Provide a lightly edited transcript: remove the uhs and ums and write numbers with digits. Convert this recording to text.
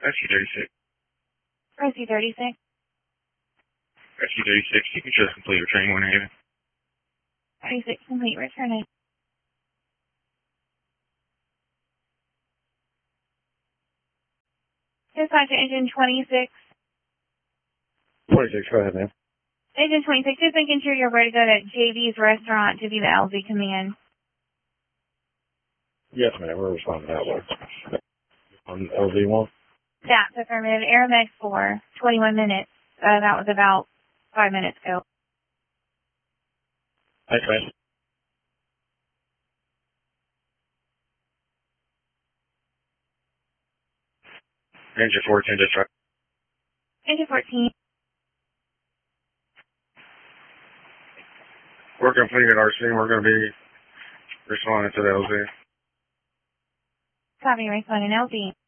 SU-36. SU-36. SU-36, you can just complete your training whenever. 36 complete, returning. Dispatch engine 26. 26, go ahead, ma'am. Engine 26, just making sure you're ready to go to JV's restaurant to do the LZ command. Yes, ma'am, we're responding that way. On LZ1? That's affirmative. Aramex 4, 21 minutes. That was about 5 minutes ago. Thanks, ma'am. Engine 14, dispatch. Engine 14. We're completed our scene. We're going to be responding to the LZ. Copy, responding LZ.